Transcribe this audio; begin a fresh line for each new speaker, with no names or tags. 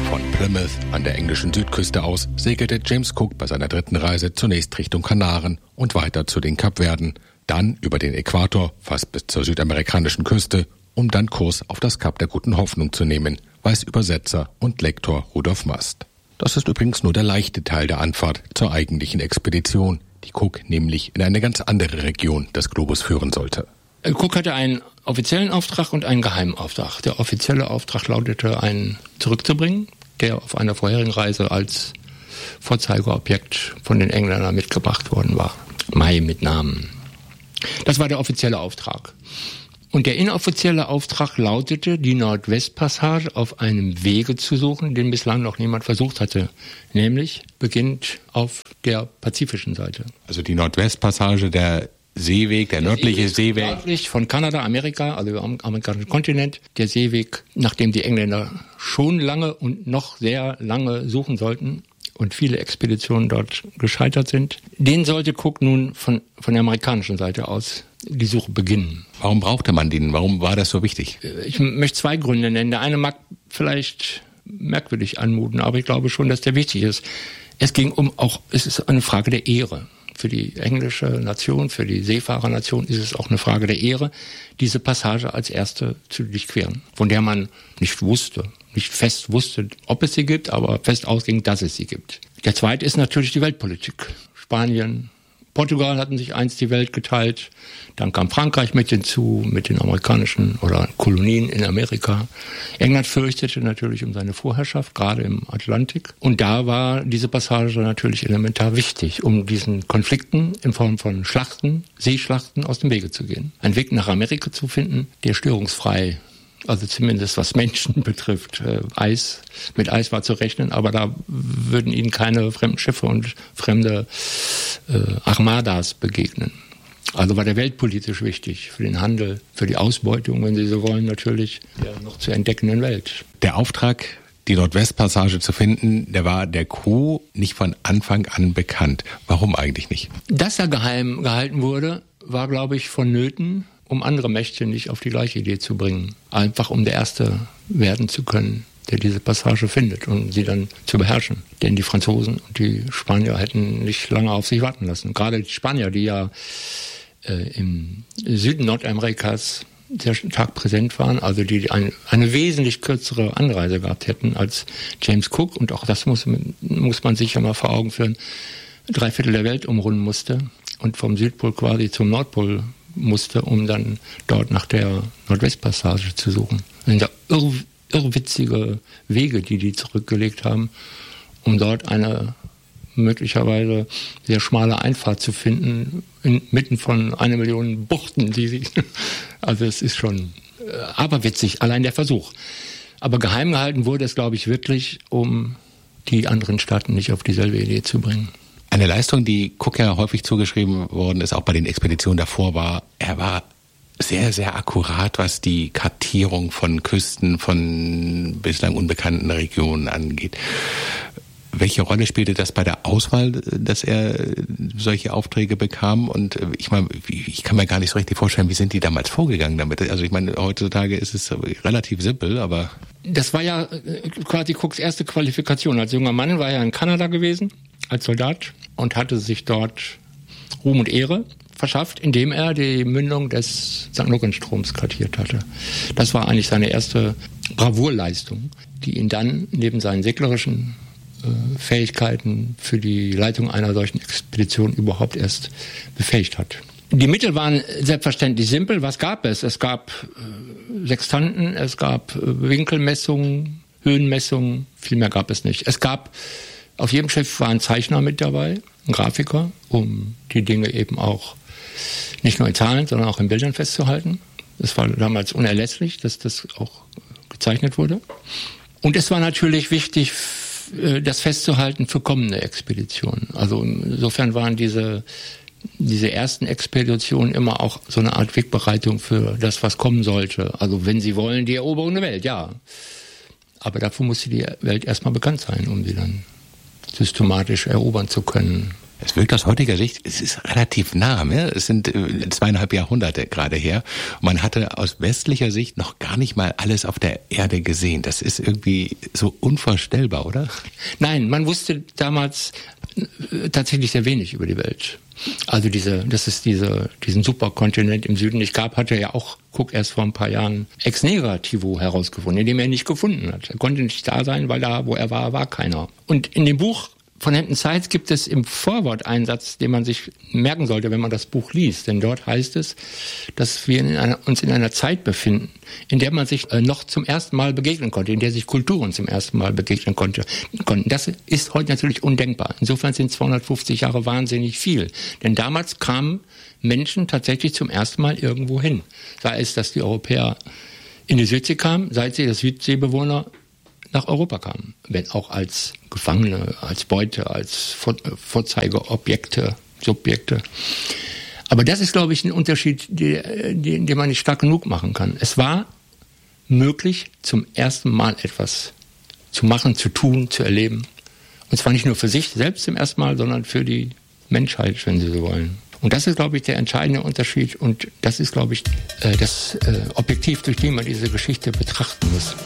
Von Plymouth an der englischen Südküste aus segelte James Cook bei seiner dritten Reise zunächst Richtung Kanaren und weiter zu den Kapverden, dann über den Äquator fast bis zur südamerikanischen Küste, um dann Kurs auf das Kap der Guten Hoffnung zu nehmen, weiß Übersetzer und Lektor Rudolf Mast. Das ist übrigens nur der leichte Teil der Anfahrt zur eigentlichen Expedition, die Cook nämlich in eine ganz andere Region des Globus führen sollte.
Cook hatte einen offiziellen Auftrag und einen geheimen Auftrag. Der offizielle Auftrag lautete, einen zurückzubringen, der auf einer vorherigen Reise als Vorzeigeobjekt von den Engländern mitgebracht worden war. Mai mit Namen. Das war der offizielle Auftrag. Und der inoffizielle Auftrag lautete, die Nordwestpassage auf einem Wege zu suchen, den bislang noch niemand versucht hatte. Nämlich beginnt auf der pazifischen Seite.
Also die Nordwestpassage, der Seeweg, der nördliche Seeweg.
Nördlich von Kanada, Amerika, also am amerikanischen Kontinent. Der Seeweg, nachdem die Engländer schon lange und noch sehr lange suchen sollten und viele Expeditionen dort gescheitert sind, den sollte Cook nun von der amerikanischen Seite aus die Suche beginnen.
Warum brauchte man den? Warum war das so wichtig?
Ich möchte zwei Gründe nennen. Der eine mag vielleicht merkwürdig anmuten, aber ich glaube schon, dass der wichtig ist. Es ist eine Frage der Ehre. Für die englische Nation, für die Seefahrernation ist es auch eine Frage der Ehre, diese Passage als erste zu durchqueren, von der man nicht fest wusste, ob es sie gibt, aber fest ausging, dass es sie gibt. Der zweite ist natürlich die Weltpolitik. Spanien, Portugal hatten sich einst die Welt geteilt, dann kam Frankreich mit hinzu, mit den amerikanischen oder Kolonien in Amerika. England fürchtete natürlich um seine Vorherrschaft, gerade im Atlantik. Und da war diese Passage natürlich elementar wichtig, um diesen Konflikten in Form von Schlachten, Seeschlachten aus dem Wege zu gehen. Einen Weg nach Amerika zu finden, der störungsfrei, also zumindest was Menschen betrifft, mit Eis war zu rechnen, aber da würden ihnen keine fremden Schiffe und fremde Armadas begegnen. Also war der weltpolitisch wichtig, für den Handel, für die Ausbeutung, wenn Sie so wollen, natürlich, der noch zu entdeckenden Welt.
Der Auftrag, die Nordwestpassage zu finden, der war der Crew nicht von Anfang an bekannt. Warum eigentlich nicht?
Dass er geheim gehalten wurde, war, glaube ich, vonnöten, um andere Mächte nicht auf die gleiche Idee zu bringen. Einfach um der Erste werden zu können, der diese Passage findet und sie dann zu beherrschen. Denn die Franzosen und die Spanier hätten nicht lange auf sich warten lassen. Gerade die Spanier, die ja im Süden Nordamerikas sehr stark präsent waren, also die eine wesentlich kürzere Anreise gehabt hätten als James Cook. Und auch das muss man sich ja mal vor Augen führen. 3/4 der Welt umrunden musste und vom Südpol quasi zum Nordpol musste, um dann dort nach der Nordwestpassage zu suchen. Das sind ja irrwitzige Wege, die zurückgelegt haben, um dort eine möglicherweise sehr schmale Einfahrt zu finden, inmitten von 1 Million Buchten, also es ist schon aberwitzig, allein der Versuch. Aber geheim gehalten wurde es, glaube ich, wirklich, um die anderen Staaten nicht auf dieselbe Idee zu bringen.
Eine Leistung, die Cook ja häufig zugeschrieben worden ist, auch bei den Expeditionen davor, war, er war sehr, sehr akkurat, was die Kartierung von Küsten, von bislang unbekannten Regionen angeht. Welche Rolle spielte das bei der Auswahl, dass er solche Aufträge bekam? Und ich meine, ich kann mir gar nicht so richtig vorstellen, wie sind die damals vorgegangen damit? Also ich meine, heutzutage ist es relativ simpel, aber...
Das war ja quasi Cooks erste Qualifikation. Als junger Mann war er in Kanada gewesen, als Soldat, und hatte sich dort Ruhm und Ehre verschafft, indem er die Mündung des St. Lawrence-Stroms kartiert hatte. Das war eigentlich seine erste Bravourleistung, die ihn dann neben seinen seglerischen Fähigkeiten für die Leitung einer solchen Expedition überhaupt erst befähigt hat. Die Mittel waren selbstverständlich simpel. Was gab es? Es gab Sextanten, es gab Winkelmessungen, Höhenmessungen, viel mehr gab es nicht. Es gab, auf jedem Schiff war ein Zeichner mit dabei, ein Grafiker, um die Dinge eben auch nicht nur in Zahlen, sondern auch in Bildern festzuhalten. Das war damals unerlässlich, dass das auch gezeichnet wurde. Und es war natürlich wichtig, das festzuhalten für kommende Expeditionen. Also insofern waren diese ersten Expeditionen immer auch so eine Art Wegbereitung für das, was kommen sollte. Also wenn Sie wollen, die Eroberung der Welt, ja. Aber dafür musste die Welt erstmal bekannt sein, um sie dann systematisch erobern zu können.
Es wirkt aus heutiger Sicht, es ist relativ nah, ne? Es sind 2,5 Jahrhunderte gerade her. Und man hatte aus westlicher Sicht noch gar nicht mal alles auf der Erde gesehen. Das ist irgendwie so unvorstellbar, oder?
Nein, man wusste damals tatsächlich sehr wenig über die Welt. Also dass es diesen Superkontinent im Süden nicht gab, hatte ja auch Cook erst vor ein paar Jahren ex negativo herausgefunden, indem er ihn nicht gefunden hat. Er konnte nicht da sein, weil da, wo er war keiner. Und in dem Buch von Hampton Sides gibt es im Vorwort einen Satz, den man sich merken sollte, wenn man das Buch liest. Denn dort heißt es, dass wir uns in einer Zeit befinden, in der man sich noch zum ersten Mal begegnen konnte, in der sich Kulturen zum ersten Mal begegnen konnten. Das ist heute natürlich undenkbar. Insofern sind 250 Jahre wahnsinnig viel. Denn damals kamen Menschen tatsächlich zum ersten Mal irgendwo hin. Sei es, dass die Europäer in die Südsee kamen, sei es, dass Südseebewohner nach Europa kamen, wenn auch als Gefangene, als Beute, als Vorzeigeobjekte, Subjekte. Aber das ist, glaube ich, ein Unterschied, den man nicht stark genug machen kann. Es war möglich, zum ersten Mal etwas zu machen, zu tun, zu erleben. Und zwar nicht nur für sich selbst zum ersten Mal, sondern für die Menschheit, wenn Sie so wollen. Und das ist, glaube ich, der entscheidende Unterschied. Und das ist, glaube ich, das Objektiv, durch den man diese Geschichte betrachten muss.